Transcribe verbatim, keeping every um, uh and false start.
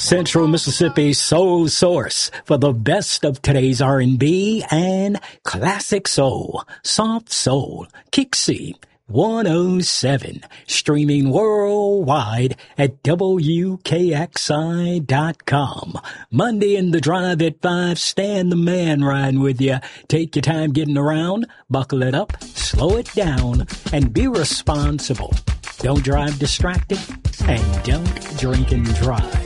Central Mississippi's soul source for the best of today's R and B and classic soul, soft soul, Kixie one oh seven, streaming worldwide at W K X I dot com. Monday in the drive at five, Stan the Man riding with you. Take your time getting around, buckle it up, slow it down, and be responsible. Don't drive distracted, and don't drink and drive.